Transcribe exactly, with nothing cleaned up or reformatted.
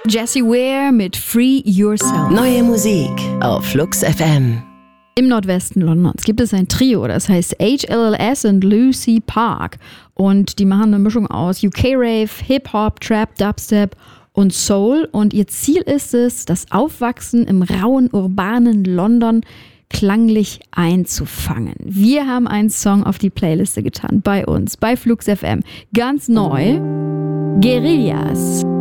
Jessie Ware mit Free Yourself. Neue Musik auf Flux F M. Im Nordwesten Londons gibt es ein Trio, das heißt H L L S und Lucy Park. Und die machen eine Mischung aus U K-Rave, Hip-Hop, Trap, Dubstep und Soul. Und ihr Ziel ist es, das Aufwachsen im rauen, urbanen London klanglich einzufangen. Wir haben einen Song auf die Playliste getan, bei uns, bei Flux F M. Ganz neu, Guerillas.